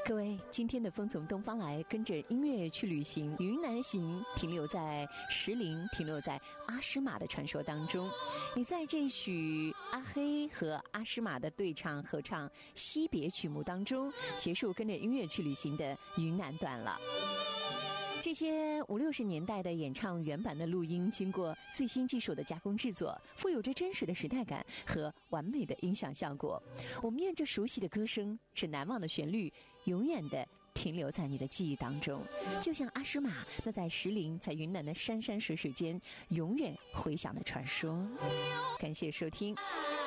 各位，今天的风从东方来，跟着音乐去旅行，云南行，停留在石林，停留在阿诗玛的传说当中。你在这曲阿黑和阿诗玛的对唱合唱惜别曲目当中，结束跟着音乐去旅行的云南段了。这些50-60年代的演唱原版的录音，经过最新技术的加工制作，富有着真实的时代感和完美的音响效果。我们愿这熟悉的歌声，是难忘的旋律，永远的停留在你的记忆当中。就像阿诗玛那在石林，在云南的山山水水间永远回响的传说。感谢收听。